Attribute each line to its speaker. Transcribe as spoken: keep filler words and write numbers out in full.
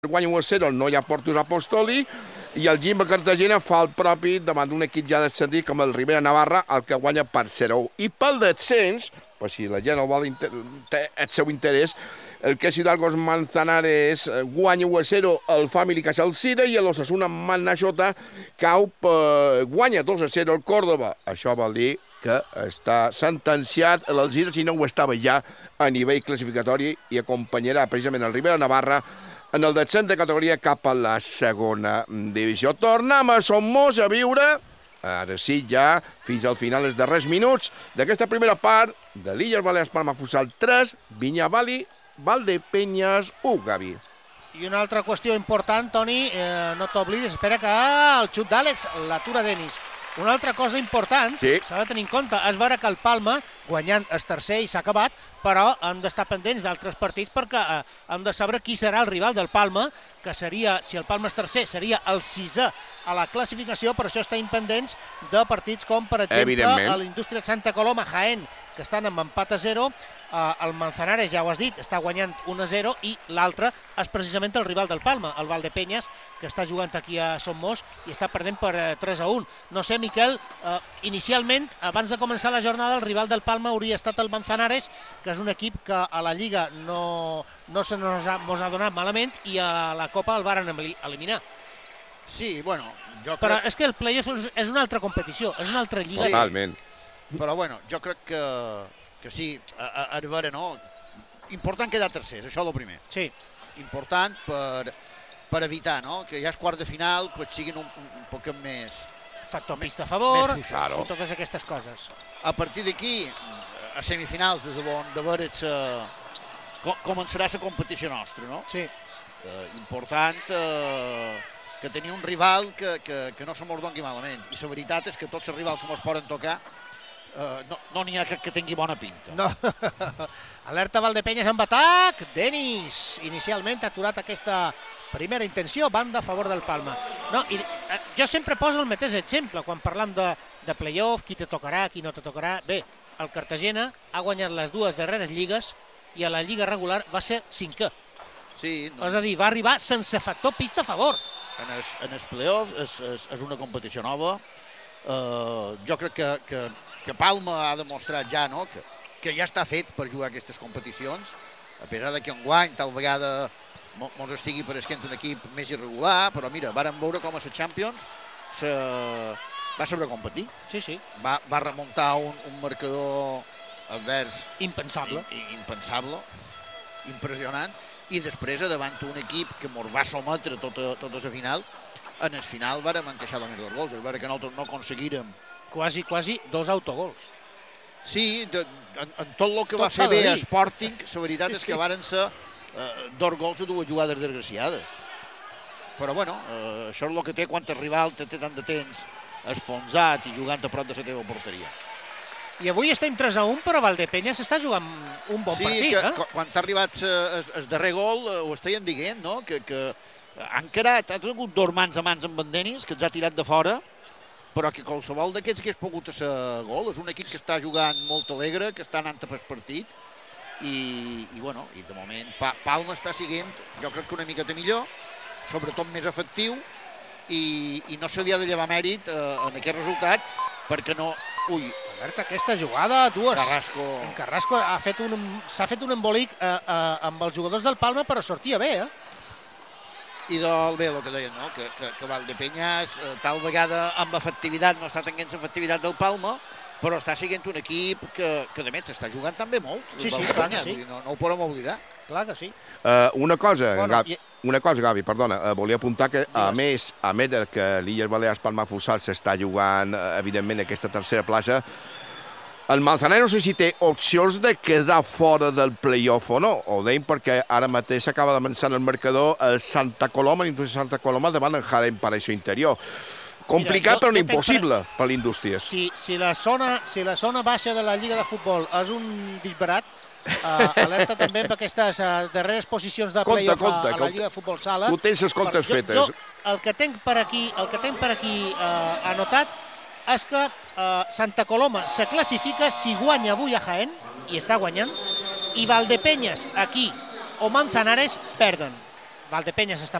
Speaker 1: guanya u a zero, no hi ha Portus Apostoli, i el Jimba Cartagena fa el propi davant d'un equip ja descendit com el Ribera Navarra, el que guanya per zero a u. I pel descens, per si la gent el vol té el seu interès, el que és Hidalgos Manzanares guanya u a zero el Family Casalcira i l'Osasuna Manachota cau per... guanya dos a zero el Córdoba. Això vol dir que està sentenciat l'Alzira, si no ho estava ja a nivell classificatori, i acompanyarà precisament el Ribera Navarra en el descens de categoria cap a la segona divisió. Tornem a Somos a viure, ara sí ja, fins al final, els darrers minuts d'aquesta primera part de l'Illes Balears Palma Futsal tres, Vinyavali, Valdepenyes u, Gavi.
Speaker 2: I una altra qüestió important, Toni, eh, no t'oblidis, espera que el xut d'Àlex l'atura Denis. Una altra cosa important, s'ha sí. de tenir en compte, és veure que el Palma, guanyant el tercer i s'ha acabat, però hem d'estar pendents d'altres partits perquè eh, hem de saber qui serà el rival del Palma, que seria, si el Palma és tercer, seria el sisè a la classificació, per això estem pendents de partits com, per exemple, l'Indústria de Santa Coloma, Jaén, que estan amb empat a zero, uh, el Manzanares, ja ho has dit, està guanyant un a zero, i l'altre és precisament el rival del Palma, el Valdepenyes, que està jugant aquí a Somos i està perdent per uh, tres a un. No sé, Miquel, uh, inicialment, abans de començar la jornada, el rival del Palma hauria estat el Manzanares, que és un equip que a la Lliga no, no se nos ha, mos ha donat malament, i a la Copa el varen eliminar.
Speaker 3: Sí, bueno, jo crec...
Speaker 2: Però és que el playoff és una altra competició, és una altra lliga.
Speaker 1: Totalment.
Speaker 3: Però bueno, jo crec que, que sí, a, a, a veure, no? Important quedar tercers, això és el primer.
Speaker 2: Sí.
Speaker 3: Important per, per evitar, no?, que ja és quart de final, pues siguin un, un, un poc més...
Speaker 2: Factor pista a favor,
Speaker 1: claro.
Speaker 2: i totes aquestes coses.
Speaker 3: A partir d'aquí, a semifinals, des de, de veure uh, com, començarà la competició nostra, no?
Speaker 2: Sí.
Speaker 3: Uh, important uh, que tenir un rival que, que, que no se mos doni malament. I la veritat és que tots els rivals se mos poden tocar. Uh, no n'hi no ha que, que tingui bona pinta.
Speaker 2: No. Alerta Valdepenyes amb atac. Denis, inicialment ha aturat aquesta primera intenció, banda a favor del Palma. No, i, uh, jo sempre poso el mateix exemple quan parlam de, de playoff, qui te tocarà, qui no te tocarà. Bé, el Cartagena ha guanyat les dues darreres lligues i a la lliga regular va ser cinquè.
Speaker 3: Sí, no.
Speaker 2: És a dir, va arribar sense factor pista a favor.
Speaker 3: En el, en el playoff és, és, és una competició nova. Uh, jo crec que, que que Palma ha demostrat ja, no?, que, que ja està fet per jugar aquestes competicions, a pesar que enguany tal vegada mos estigui per esquent un equip més irregular, però mira, vàrem veure com a la Champions se... va saber competir.
Speaker 2: Sí, sí.
Speaker 3: Va, va remuntar un, un marcador advers...
Speaker 2: Impensable.
Speaker 3: I, impensable, impressionant, i després davant un equip que mos va sometre tota, tota la final, en el final vàrem encaixar la més dels gols, és veure que nosaltres no aconseguírem
Speaker 2: quasi, quasi dos autogols.
Speaker 3: Sí, de, en, en tot el que tot va fer bé a Sporting, la veritat és que varen ser eh, dos gols a dues jugades desgraciades. Però bueno, eh, això és el que té quan el rival té, té tant de temps esfonsat i jugant a prop de la teva porteria.
Speaker 2: I avui estem tres a un, però Valdepenyes està jugant un bon
Speaker 3: sí,
Speaker 2: partit.
Speaker 3: Sí,
Speaker 2: eh?
Speaker 3: quan t'ha arribat el, el darrer gol, eh, ho estaven dient, no?, que, que ha encarat, ha tingut dos mans a mans amb en Denis, que ens ha tirat de fora, però que qualsevol d'aquests que hagués pogut ser gol. És un equip que està jugant molt alegre, que està anant a pel partit, i, i, bueno, i de moment pa, Palma està siguent, jo crec que una miqueta millor, sobretot més efectiu, i, i no se li ha de llevar mèrit eh, en aquest resultat, perquè no... Ui,
Speaker 2: alerta aquesta jugada, dues.
Speaker 3: Carrasco...
Speaker 2: En Carrasco ha fet un, s'ha fet un embolic eh, eh, amb els jugadors del Palma, però sortia bé, eh?
Speaker 3: I del bé, el que deien, no?, que, que, que Valdepenyes eh, tal vegada amb efectivitat no està tenint l'efectivitat del Palma, però està sent un equip que, que de més s'està jugant també molt.
Speaker 2: Sí, sí, clar que sí.
Speaker 3: No, no ho podem oblidar.
Speaker 2: Clar que sí.
Speaker 1: Uh, una cosa,
Speaker 2: bueno,
Speaker 1: Gavi, una cosa, Gavi, perdona, uh, volia apuntar que a més, a més de que l'Illes Balears Palma Futsal s'està jugant, uh, evidentment, aquesta tercera plaça, el Manzanares no sé si té opcions de quedar fora del playoff o no. Ho deim perquè ara mateix s'acaba d'avançar en el marcador el Santa Coloma, l'Indústria de Santa Coloma, davant el Jaén per això interior. Complicat, Mira, però no impossible per, per l'Indústries.
Speaker 2: Si, si, la zona, si la zona baixa de la Lliga de Futbol és un disbarat, uh, alerta també amb aquestes uh, darreres posicions de playoff a, a la Lliga de Futbol Sala.
Speaker 1: Tu tens les comptes
Speaker 2: jo,
Speaker 1: fetes.
Speaker 2: Jo, el que tenc per aquí, el que tenc per aquí uh, anotat és que uh, Santa Coloma se classifica si guanya avui a Jaén, i està guanyant, i Valdepenyes aquí o Manzanares perden. Valdepeñas està